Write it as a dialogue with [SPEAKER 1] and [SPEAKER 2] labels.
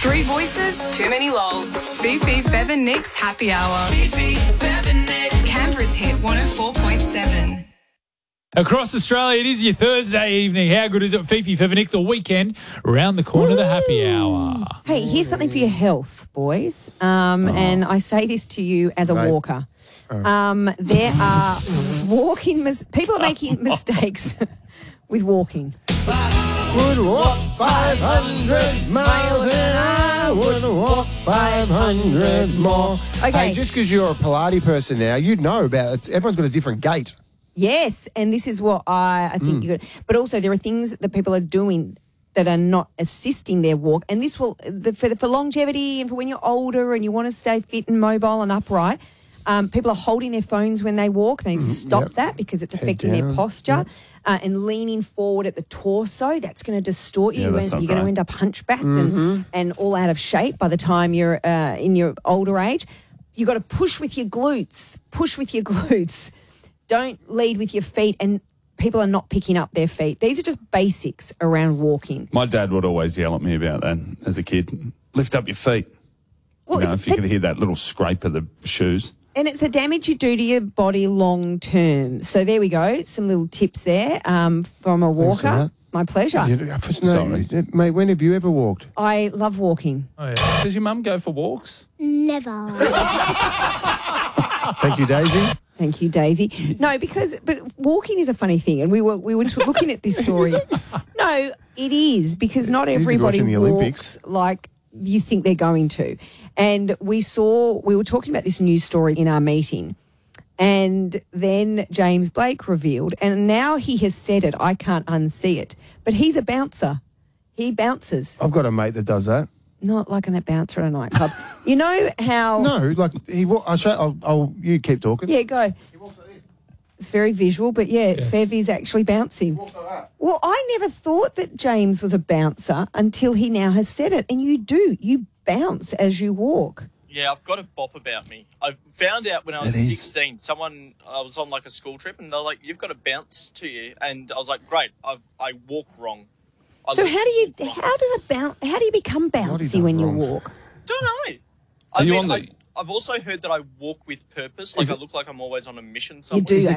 [SPEAKER 1] Three voices, too many lols. Fifi, Fev and Nick's Happy Hour. Fifi, Fev and Nick. Canberra's hit 104.7.
[SPEAKER 2] Across Australia, it is your Thursday evening. How good is it? Fifi, Fev and Nick, the weekend, around the corner, the happy hour.
[SPEAKER 3] Hey, here's something for your health, boys. And I say this to you as a walker. There are people are making mistakes with walking.
[SPEAKER 4] Would walk 500 miles and I would walk 500 more.
[SPEAKER 3] Okay.
[SPEAKER 4] Hey, just because you're a Pilates person now, you'd know about it. Everyone's got a different gait.
[SPEAKER 3] Yes, and this is what I think you could. But also there are things that people are doing that are not assisting their walk. And this will, for longevity and for when you're older and you want to stay fit and mobile and upright, people are holding their phones when they walk. They need to stop that because it's affecting their posture. And leaning forward at the torso, that's going to distort you.
[SPEAKER 5] Yeah, that's
[SPEAKER 3] you're
[SPEAKER 5] not
[SPEAKER 3] going to
[SPEAKER 5] great.
[SPEAKER 3] end up hunchbacked and all out of shape by the time you're in your older age. You've got to push with your glutes. Push with your glutes. Don't lead with your feet, and people are not picking up their feet. These are just basics around walking.
[SPEAKER 5] My dad would always yell at me about that as a kid. Lift up your feet.
[SPEAKER 3] Well,
[SPEAKER 5] If you could hear that little scrape of the shoes.
[SPEAKER 3] And it's the damage you do to your body long term. So there we go. Some little tips there from a walker.
[SPEAKER 4] that.
[SPEAKER 3] My pleasure.
[SPEAKER 5] Sorry.
[SPEAKER 4] Mate, when have you ever walked?
[SPEAKER 3] I love walking.
[SPEAKER 2] Oh, yeah.
[SPEAKER 5] Does your mum go for walks?
[SPEAKER 6] Never.
[SPEAKER 4] Thank you, Daisy.
[SPEAKER 3] Thank you, Daisy. No, but walking is a funny thing, and we were looking at this story. No, it is because not everybody
[SPEAKER 4] watching the
[SPEAKER 3] walks
[SPEAKER 4] Olympics.
[SPEAKER 3] like you think they're going to. And we were talking about this news story in our meeting, and then James Blake revealed, and now he has said it. I can't unsee it, but he's a bouncer. He bounces,
[SPEAKER 4] I've got a mate that does that.
[SPEAKER 3] not like a bouncer at a nightclub. You know how?
[SPEAKER 4] No, like I'll show. You keep talking.
[SPEAKER 3] Yeah, go. It's very visual, but Fev is actually bouncing. Well, I never thought that James was a bouncer until he now has said it. And you do. You bounce as you walk.
[SPEAKER 7] Yeah, I've got a bop about me. I found out when I was 16, I was on like a school trip and they're like, you've got a bounce to you. And I was like, great, I walk wrong.
[SPEAKER 3] So how do you become bouncy when you walk?
[SPEAKER 7] Don't know. I've also heard that I walk with purpose. Like I look like I'm always on a mission somewhere.
[SPEAKER 3] You do.